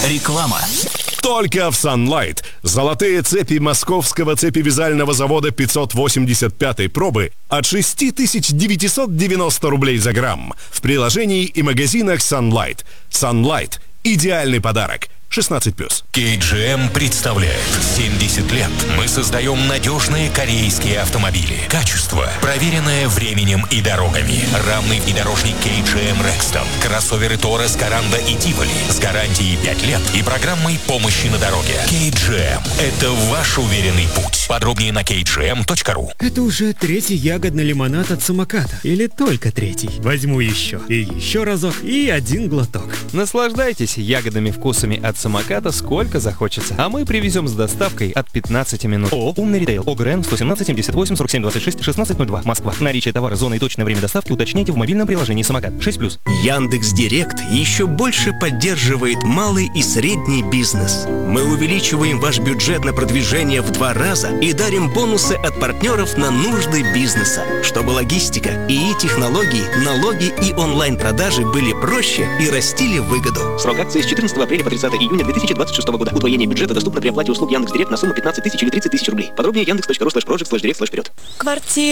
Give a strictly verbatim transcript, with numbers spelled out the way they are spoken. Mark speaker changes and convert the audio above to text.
Speaker 1: Реклама.
Speaker 2: Только в Sunlight. Золотые цепи московского цепевязального завода пятьсот восемьдесят пятой пробы от шесть тысяч девятьсот девяносто рублей за грамм. В приложении и магазинах Sunlight. Sunlight. Идеальный подарок. шестнадцать плюс.
Speaker 3: кей джи эм представляет семьдесят лет. Мы создаем надежные корейские автомобили. Качество, проверенное временем и дорогами. Равный внедорожник кей джи эм Rexton. Кроссоверы Taurus, Коранда и Tivoli с гарантией пять лет и программой помощи на дороге. кей джи эм – это ваш уверенный путь. Подробнее на кей джи эм точка ру.
Speaker 4: Это уже третий ягодный лимонад от самоката. Или только третий. Возьму еще. И еще разок. И один глоток.
Speaker 5: Наслаждайтесь ягодными вкусами от самоката сколько захочется. А мы привезем с доставкой от пятнадцати минут. О, умный ритейл. ОГРН сто семнадцать семьдесят восемь сорок семь двадцать шесть шестнадцать ноль два. Москва. Наличие товара, зоны и точное время доставки уточняйте в мобильном приложении «Самокат». шесть плюс.
Speaker 6: Яндекс.Директ еще больше поддерживает малый и средний бизнес. Мы увеличиваем ваш бюджет на продвижение в два раза и дарим бонусы от партнеров на нужды бизнеса, чтобы логистика, ИИ-технологии, налоги и онлайн-продажи были проще и растили выгоду.
Speaker 7: Срок акции с четырнадцатого апреля по тридцатое июня две тысячи двадцать шестого года. Удвоение бюджета доступно при оплате услуг Яндекс.Директ на сумму пятнадцать тысяч или тридцать тысяч рублей. Подробнее яндекс точка ру слэш проджект слэш директ слэш вперед.
Speaker 8: Квартира.